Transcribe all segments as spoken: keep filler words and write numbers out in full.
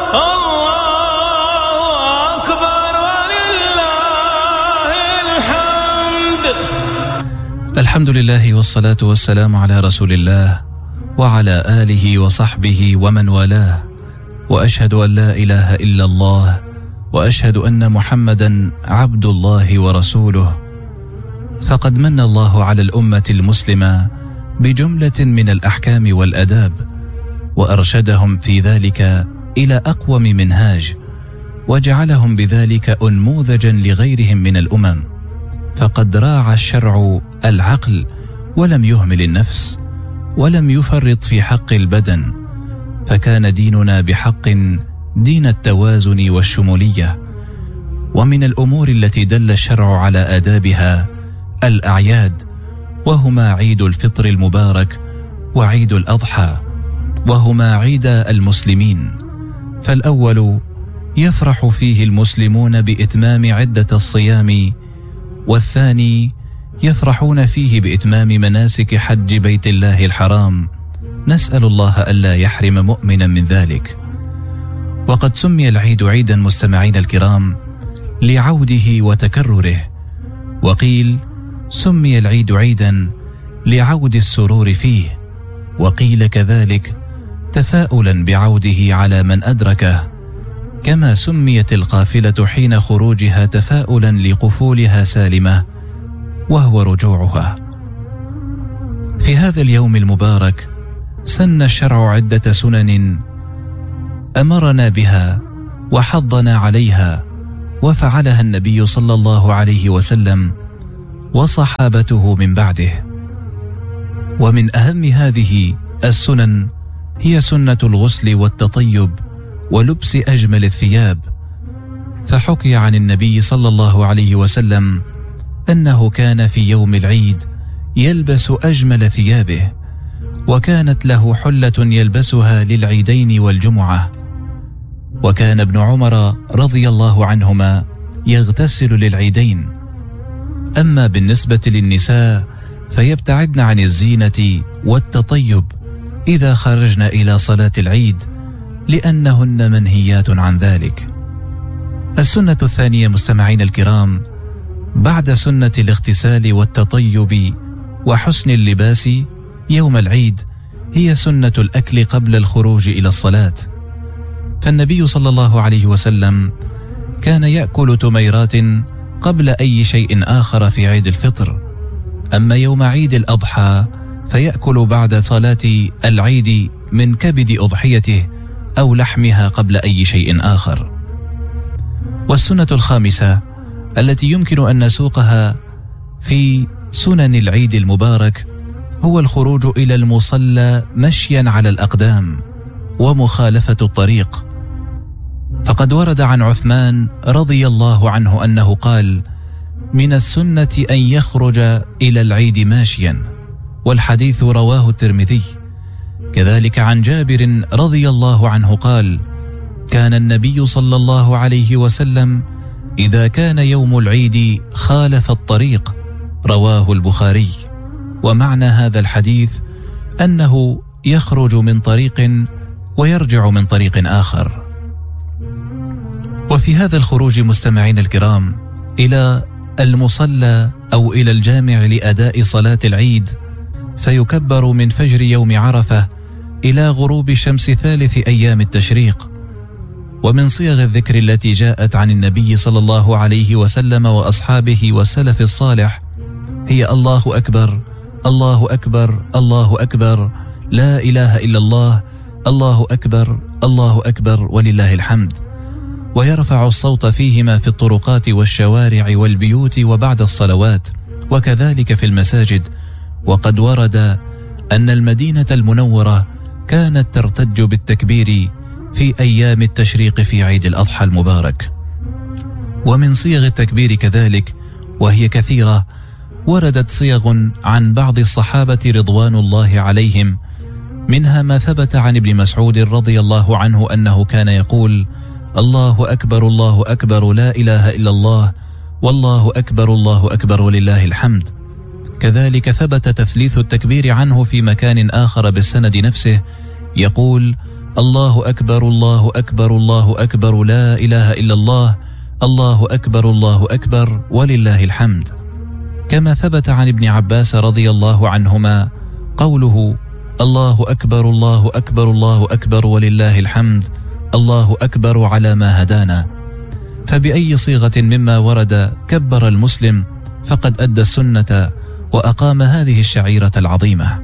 الله أكبر ولله الحمد. الحمد لله والصلاة والسلام على رسول الله وعلى آله وصحبه ومن والاه، وأشهد أن لا إله إلا الله، وأشهد أن محمدا عبد الله ورسوله. فقد من الله على الأمة المسلمة بجملة من الأحكام والأداب، وأرشدهم في ذلك إلى أقوم منهاج، وجعلهم بذلك أنموذجا لغيرهم من الأمم. فقد راعى الشرع العقل ولم يهمل النفس، ولم يفرط في حق البدن، فكان ديننا بحق دين التوازن والشمولية. ومن الأمور التي دل الشرع على آدابها الأعياد، وهما عيد الفطر المبارك وعيد الأضحى، وهما عيد المسلمين. فالأول يفرح فيه المسلمون بإتمام عدة الصيام، والثاني يفرحون فيه بإتمام مناسك حج بيت الله الحرام، نسأل الله ألا يحرم مؤمنا من ذلك. وقد سمي العيد عيدا مستمعين الكرام لعوده وتكرره، وقيل سمي العيد عيدا لعود السرور فيه، وقيل كذلك تفاؤلا بعوده على من أدركه، كما سميت القافلة حين خروجها تفاؤلا لقفولها سالمة وهو رجوعها. في هذا اليوم المبارك سن الشرع عدة سنن أمرنا بها وحضنا عليها، وفعلها النبي صلى الله عليه وسلم وصحابته من بعده. ومن أهم هذه السنن هي سنة الغسل والتطيب ولبس أجمل الثياب. فحكي عن النبي صلى الله عليه وسلم أنه كان في يوم العيد يلبس أجمل ثيابه، وكانت له حلة يلبسها للعيدين والجمعة. وكان ابن عمر رضي الله عنهما يغتسل للعيدين. أما بالنسبة للنساء فيبتعدن عن الزينة والتطيب إذا خرجن إلى صلاة العيد، لأنهن منهيات عن ذلك. السنة الثانية مستمعين الكرام بعد سنة الاغتسال والتطيب وحسن اللباس يوم العيد هي سنة الأكل قبل الخروج إلى الصلاة. فالنبي صلى الله عليه وسلم كان يأكل تميرات قبل أي شيء آخر في عيد الفطر. أما يوم عيد الأضحى فيأكل بعد صلاة العيد من كبد أضحيته أو لحمها قبل أي شيء آخر. والسنة الخامسة التي يمكن أن نسوقها في سنن العيد المبارك هو الخروج إلى المصلى مشيا على الأقدام ومخالفة الطريق. فقد ورد عن عثمان رضي الله عنه أنه قال: من السنة أن يخرج إلى العيد ماشيا، والحديث رواه الترمذي. كذلك عن جابر رضي الله عنه قال: كان النبي صلى الله عليه وسلم إذا كان يوم العيد خالف الطريق، رواه البخاري. ومعنى هذا الحديث أنه يخرج من طريق ويرجع من طريق آخر. وفي هذا الخروج مستمعين الكرام إلى المصلى أو إلى الجامع لأداء صلاة العيد فيكبر من فجر يوم عرفة إلى غروب شمس ثالث أيام التشريق. ومن صيغ الذكر التي جاءت عن النبي صلى الله عليه وسلم وأصحابه والسلف الصالح هي الله أكبر، الله أكبر، الله أكبر، لا إله إلا الله، الله أكبر، الله أكبر، ولله الحمد. ويرفع الصوت فيهما في الطرقات والشوارع والبيوت وبعد الصلوات، وكذلك في المساجد. وقد ورد أن المدينة المنورة كانت ترتج بالتكبير في أيام التشريق في عيد الأضحى المبارك. ومن صيغ التكبير كذلك وهي كثيرة وردت صيغ عن بعض الصحابة رضوان الله عليهم، منها ما ثبت عن ابن مسعود رضي الله عنه أنه كان يقول: الله أكبر، الله أكبر، لا إله إلا الله، والله أكبر، الله أكبر، ولله الحمد. كذلك ثبت تثليث التكبير عنه في مكان آخر بالسند نفسه، يقول: الله أكبر الله أكبر الله أكبر لا إله إلا الله الله أكبر الله أكبر ولله الحمد. كما ثبت عن ابن عباس رضي الله عنهما قوله: الله أكبر الله أكبر الله أكبر ولله الحمد، الله أكبر على ما هدانا. فبأي صيغة مما ورد كبر المسلم فقد أدى السنة وأقام هذه الشعيرة العظيمة.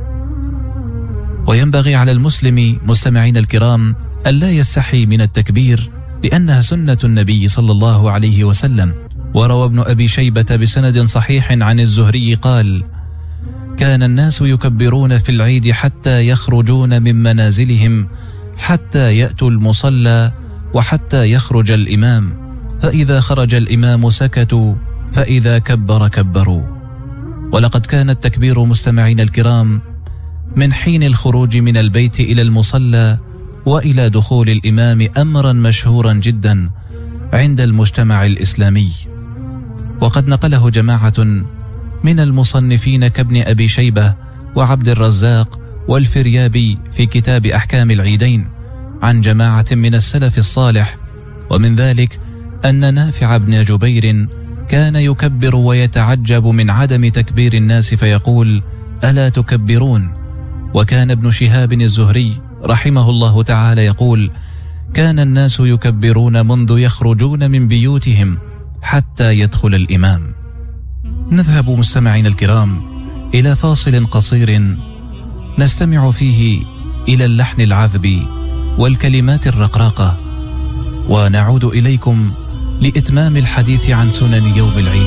وينبغي على المسلم مستمعين الكرام ألا يستحي من التكبير، لأنها سنة النبي صلى الله عليه وسلم. وروى ابن أبي شيبة بسند صحيح عن الزهري قال: كان الناس يكبرون في العيد حتى يخرجون من منازلهم حتى يأتوا المصلى وحتى يخرج الإمام، فإذا خرج الإمام سكتوا، فإذا كبر كبروا. ولقد كان التكبير مستمعين الكرام من حين الخروج من البيت إلى المصلى وإلى دخول الإمام أمرا مشهورا جدا عند المجتمع الإسلامي. وقد نقله جماعة من المصنفين كابن أبي شيبة وعبد الرزاق والفريابي في كتاب أحكام العيدين عن جماعة من السلف الصالح، ومن ذلك أن نافع بن جبير كان يكبر ويتعجب من عدم تكبير الناس فيقول: ألا تكبرون؟ وكان ابن شهاب الزهري رحمه الله تعالى يقول: كان الناس يكبرون منذ يخرجون من بيوتهم حتى يدخل الإمام. نذهب مستمعين الكرام إلى فاصل قصير نستمع فيه إلى اللحن العذب والكلمات الرقراقة، ونعود إليكم لإتمام الحديث عن سنن يوم العيد.